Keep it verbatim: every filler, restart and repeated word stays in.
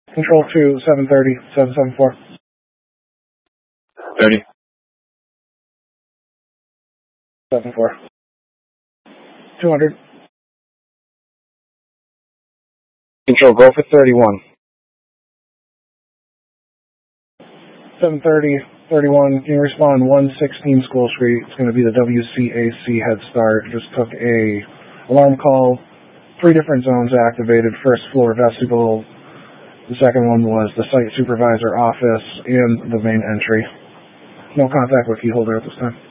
Control two, seven thirty, seven seven four. thirty. seven four. two hundred. Control, go for thirty-one. seven thirty, thirty-one. Can you respond one sixteen School Street? It's going to be the W C A C Head Start. Just took a alarm call. Three different zones activated. First floor vestibule. The second one was the site supervisor office and the main entry. No contact with key holder at this time.